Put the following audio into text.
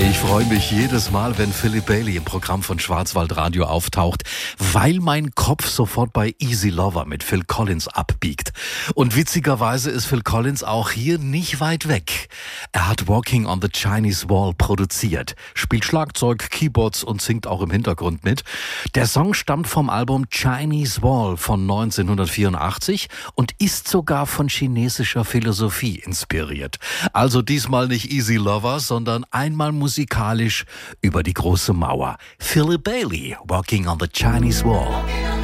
Ich freue mich jedes Mal, wenn Philip Bailey im Programm von Schwarzwaldradio auftaucht, weil mein Kopf sofort bei Easy Lover mit Phil Collins abbiegt. Und witzigerweise ist Phil Collins auch hier nicht weit weg. Er hat Walking on the Chinese Wall produziert, spielt Schlagzeug, Keyboards und singt auch im Hintergrund mit. Der Song stammt vom Album Chinese Wall von 1984 und ist sogar von chinesischer Philosophie inspiriert. Also diesmal nicht Easy Lover, sondern einmal musikalisch über die große Mauer. Philip Bailey, Walking on the Chinese Wall.